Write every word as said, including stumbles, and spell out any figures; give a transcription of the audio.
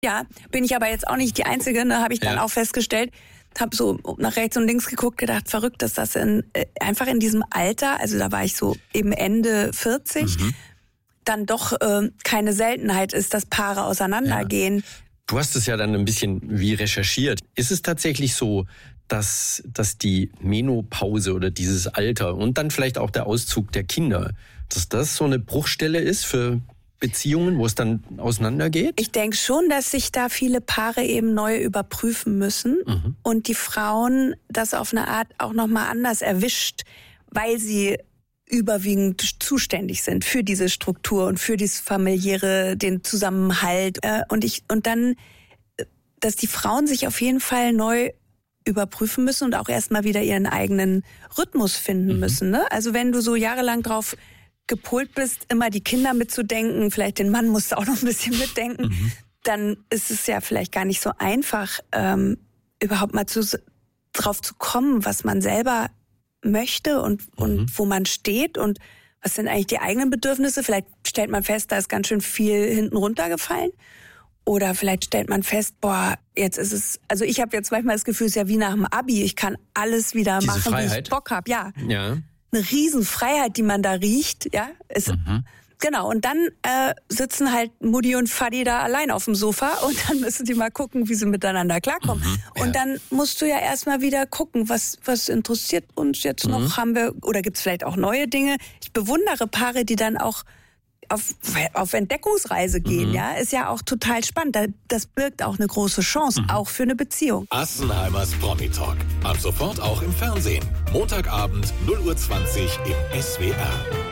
Ja, bin ich aber jetzt auch nicht die Einzige, ne, habe ich dann Ja. auch festgestellt. Habe so nach rechts und links geguckt, gedacht, verrückt, dass das in, äh, einfach in diesem Alter, also da war ich so eben Ende vierzig, Mhm. dann doch äh, keine Seltenheit ist, dass Paare auseinandergehen. Du hast es ja dann ein bisschen wie recherchiert. Ist es tatsächlich so, dass, dass die Menopause oder dieses Alter und dann vielleicht auch der Auszug der Kinder, dass das so eine Bruchstelle ist für Beziehungen, wo es dann auseinandergeht? Ich denke schon, dass sich da viele Paare eben neu überprüfen müssen Mhm. und die Frauen das auf eine Art auch nochmal anders erwischt, weil sie überwiegend zuständig sind für diese Struktur und für dieses familiäre, den Zusammenhalt. Äh, Und ich und dann, äh, dass die Frauen sich auf jeden Fall neu überprüfen müssen und auch erstmal wieder ihren eigenen Rhythmus finden Mhm. müssen. Ne? Also wenn du so jahrelang drauf gepolt bist, immer die Kinder mitzudenken, vielleicht den Mann musst du auch noch ein bisschen mitdenken, Mhm. dann ist es ja vielleicht gar nicht so einfach, ähm, überhaupt mal zu, drauf zu kommen, was man selber möchte und, und Mhm. wo man steht und was sind eigentlich die eigenen Bedürfnisse. Vielleicht stellt man fest, da ist ganz schön viel hinten runtergefallen. Oder vielleicht stellt man fest, boah, jetzt ist es, also ich habe jetzt manchmal das Gefühl, es ist ja wie nach dem Abi, ich kann alles wieder Diese machen, wie Freiheit? ich Bock habe. Ja, Ja. eine Riesenfreiheit, die man da riecht, ja. Es, Mhm. Genau, und dann äh, sitzen halt Mutti und Fadi da allein auf dem Sofa und dann müssen die mal gucken, wie sie miteinander klarkommen. Mhm, ja. Und dann musst du ja erstmal wieder gucken, was was interessiert uns jetzt noch, Mhm. haben wir, oder gibt's vielleicht auch neue Dinge. Ich bewundere Paare, die dann auch auf, auf Entdeckungsreise gehen, Mhm. ja, ist ja auch total spannend. Da- Das birgt auch eine große Chance, auch für eine Beziehung. Assenheimers Promi-Talk. Ab sofort auch im Fernsehen. Montagabend null Uhr zwanzig im S W R.